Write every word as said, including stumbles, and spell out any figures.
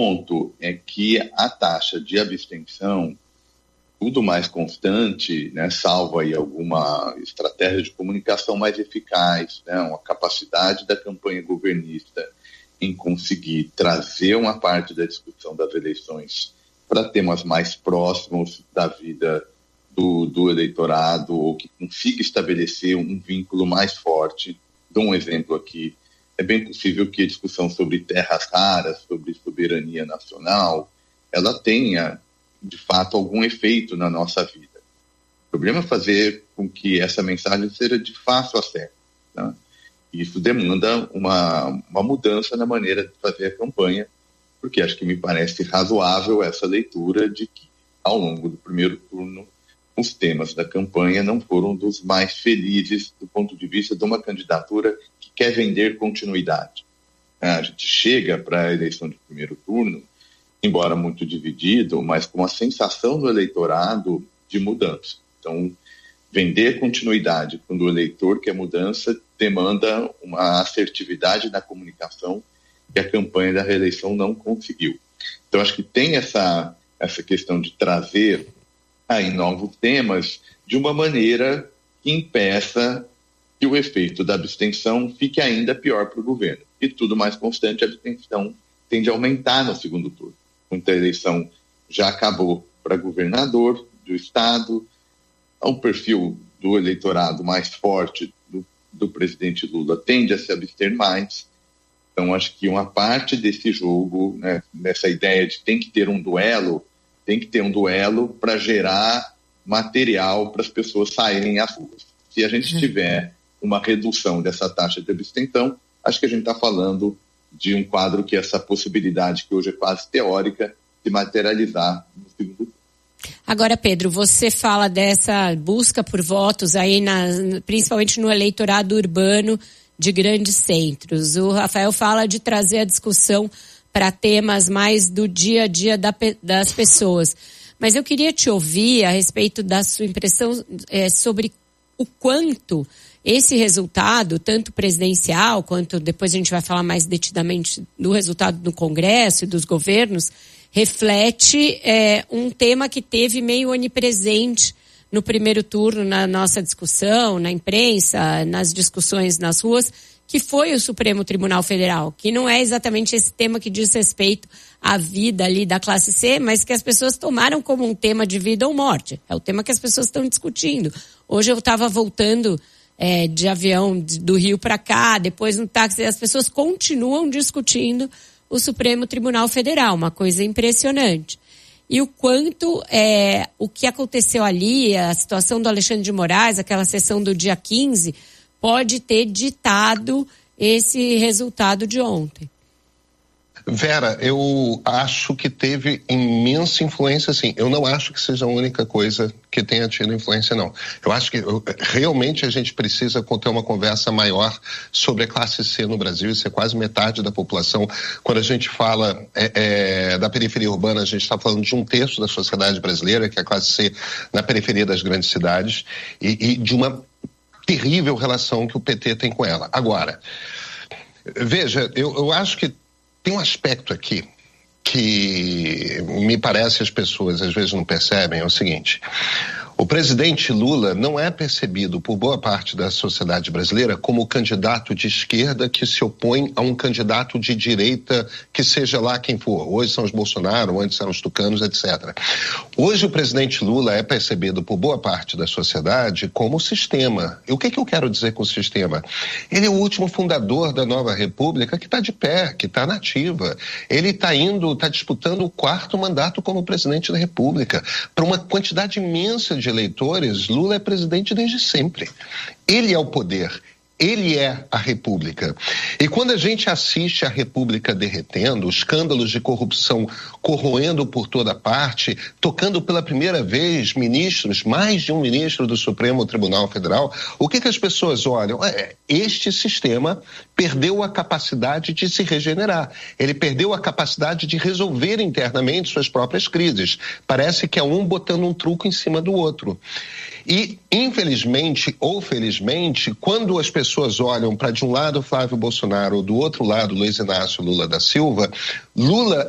ponto é que a taxa de abstenção, tudo mais constante, né, salvo aí alguma estratégia de comunicação mais eficaz, né, uma capacidade da campanha governista em conseguir trazer uma parte da discussão das eleições para temas mais próximos da vida do, do eleitorado, ou que consiga estabelecer um vínculo mais forte. Dou um exemplo aqui. É bem possível que a discussão sobre terras raras, sobre soberania nacional, ela tenha, de fato, algum efeito na nossa vida. O problema é fazer com que essa mensagem seja de fácil acesso, né? Isso demanda uma, uma mudança na maneira de fazer a campanha, porque acho que me parece razoável essa leitura de que, ao longo do primeiro turno, os temas da campanha não foram dos mais felizes do ponto de vista de uma candidatura que quer vender continuidade. A gente chega para a eleição de primeiro turno, embora muito dividido, mas com a sensação do eleitorado de mudança. Então, vender continuidade quando o eleitor quer mudança demanda uma assertividade na comunicação que a campanha da reeleição não conseguiu. Então, acho que tem essa, essa questão de trazer aí novos temas de uma maneira que impeça que o efeito da abstenção fique ainda pior para o governo. E tudo mais constante, a abstenção tende a aumentar no segundo turno. Muita eleição já acabou para governador do estado, o perfil do eleitorado mais forte do, do presidente Lula tende a se abster mais. Então, acho que uma parte desse jogo, né, dessa ideia de tem que ter um duelo, tem que ter um duelo para gerar material para as pessoas saírem às ruas. Se a gente tiver uma redução dessa taxa de abstenção, acho que a gente está falando de um quadro que essa possibilidade, que hoje é quase teórica, se materializar no segundo turno. Agora, Pedro, você fala dessa busca por votos aí, na, principalmente no eleitorado urbano de grandes centros. O Rafael fala de trazer a discussão para temas mais do dia a dia da, das pessoas. Mas eu queria te ouvir a respeito da sua impressão é, sobre o quanto esse resultado, tanto presidencial, quanto depois a gente vai falar mais detidamente do resultado do Congresso e dos governos, reflete é, um tema que teve meio onipresente no primeiro turno na nossa discussão, na imprensa, nas discussões nas ruas, que foi o Supremo Tribunal Federal, que não é exatamente esse tema que diz respeito à vida ali da classe C, mas que as pessoas tomaram como um tema de vida ou morte. É o tema que as pessoas estão discutindo. Hoje eu estava voltando é, de avião do Rio para cá, depois no táxi, as pessoas continuam discutindo o Supremo Tribunal Federal, uma coisa impressionante. E o quanto é, o que aconteceu ali, a situação do Alexandre de Moraes, aquela sessão do dia quinze, pode ter ditado esse resultado de ontem. Vera, eu acho que teve imensa influência, sim. Eu não acho que seja a única coisa que tenha tido influência, não. Eu acho que eu, realmente a gente precisa ter uma conversa maior sobre a classe C no Brasil. Isso é quase metade da população. Quando a gente fala é, é, da periferia urbana, a gente está falando de um terço da sociedade brasileira, que é a classe C na periferia das grandes cidades, e, e de uma terrível relação que o P T tem com ela. Agora, veja, eu, eu acho que tem um aspecto aqui que me parece as pessoas às vezes não percebem, é o seguinte: o presidente Lula não é percebido por boa parte da sociedade brasileira como o candidato de esquerda que se opõe a um candidato de direita, que seja lá quem for. Hoje são os Bolsonaro, antes são os tucanos, etcétera. Hoje o presidente Lula é percebido por boa parte da sociedade como o sistema. E o que, que eu quero dizer com o sistema? Ele é o último fundador da nova república que está de pé, que está nativa. Ele está indo, está disputando o quarto mandato como presidente da república. Para uma quantidade imensa de eleitores, Lula é presidente desde sempre. Ele é o poder. Ele é a República. E quando a gente assiste a República derretendo, escândalos de corrupção corroendo por toda parte, tocando pela primeira vez ministros, mais de um ministro do Supremo Tribunal Federal, o que que as pessoas olham? É, este sistema perdeu a capacidade de se regenerar. Ele perdeu a capacidade de resolver internamente suas próprias crises. Parece que é um botando um truco em cima do outro. E, infelizmente ou felizmente, quando as pessoas olham para de um lado Flávio Bolsonaro ou do outro lado Luiz Inácio Lula da Silva, Lula